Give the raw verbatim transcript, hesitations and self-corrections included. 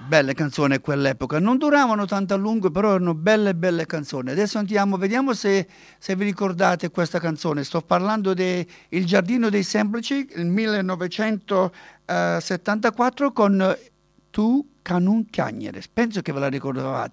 belle canzoni a quell'epoca. Non duravano tanto a lungo, però erano belle, belle canzoni. Adesso andiamo, vediamo se, se vi ricordate questa canzone. Sto parlando di Il Giardino dei Semplici, il millenovecentosettantaquattro, con Tu Canun Cagnere. Penso che ve la ricordavate.